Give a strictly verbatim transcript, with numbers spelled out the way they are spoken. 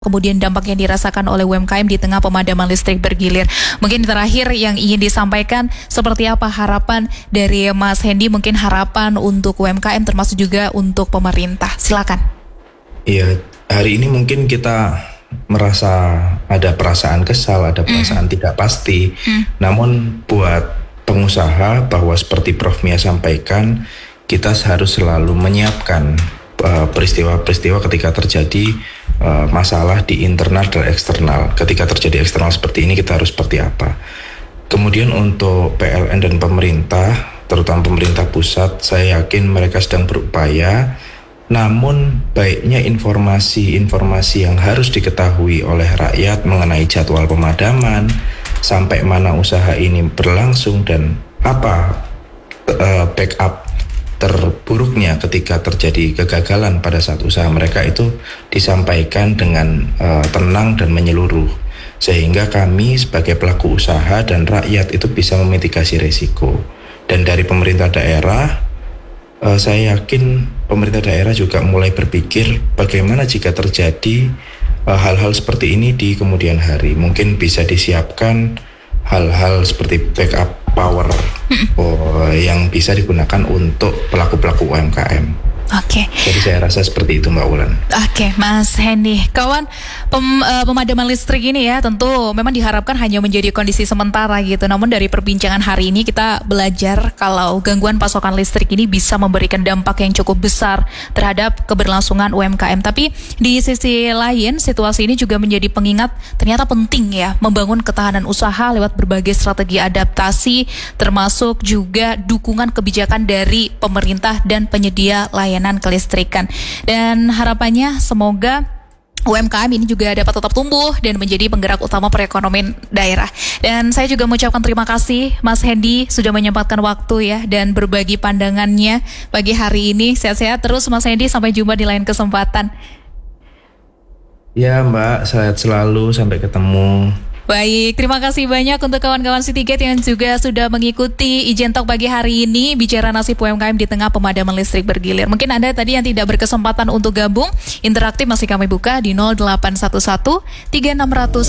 kemudian dampak yang dirasakan oleh U M K M di tengah pemadaman listrik bergilir. Mungkin terakhir yang ingin disampaikan, seperti apa harapan dari Mas Hendy, mungkin harapan untuk U M K M termasuk juga untuk pemerintah. Silakan. Iya, hari ini mungkin kita merasa ada perasaan kesal, ada perasaan mm. tidak pasti. Mm. Namun buat pengusaha, bahwa seperti Prof Mia sampaikan, kita harus selalu menyiapkan uh, peristiwa-peristiwa ketika terjadi uh, masalah di internal dan eksternal. Ketika terjadi eksternal seperti ini, kita harus seperti apa. Kemudian untuk P L N dan pemerintah, terutama pemerintah pusat, saya yakin mereka sedang berupaya. Namun baiknya informasi-informasi yang harus diketahui oleh rakyat mengenai jadwal pemadaman, sampai mana usaha ini berlangsung, dan apa uh, backup terburuknya ketika terjadi kegagalan pada saat usaha mereka, itu disampaikan dengan uh, tenang dan menyeluruh, sehingga kami sebagai pelaku usaha dan rakyat itu bisa memitigasi risiko. Dan dari pemerintah daerah, Uh, saya yakin pemerintah daerah juga mulai berpikir bagaimana jika terjadi uh, hal-hal seperti ini di kemudian hari. Mungkin bisa disiapkan hal-hal seperti backup power oh, yang bisa digunakan untuk pelaku-pelaku U M K M. Oke. Okay. Jadi saya rasa seperti itu Mbak Wulan. Oke, okay, Mas Hendy. Kawan, pem, uh, pemadaman listrik ini ya tentu memang diharapkan hanya menjadi kondisi sementara gitu. Namun dari perbincangan hari ini kita belajar kalau gangguan pasokan listrik ini bisa memberikan dampak yang cukup besar terhadap keberlangsungan U M K M. Tapi di sisi lain, situasi ini juga menjadi pengingat ternyata penting ya membangun ketahanan usaha lewat berbagai strategi adaptasi, termasuk juga dukungan kebijakan dari pemerintah dan penyedia layanan kelistrikan. Dan harapannya semoga U M K M ini juga dapat tetap tumbuh dan menjadi penggerak utama perekonomian daerah. Dan saya juga mengucapkan terima kasih Mas Hendy sudah menyempatkan waktu ya dan berbagi pandangannya pagi hari ini. Sehat-sehat terus Mas Hendy, sampai jumpa di lain kesempatan. Ya Mbak, sehat selalu, sampai ketemu. Baik, terima kasih banyak untuk kawan-kawan Citiget yang juga sudah mengikuti Ijen Talk pagi hari ini, bicara nasib U M K M di tengah pemadaman listrik bergilir. Mungkin Anda tadi yang tidak berkesempatan untuk gabung, interaktif masih kami buka di nol delapan satu satu tiga enam nol nol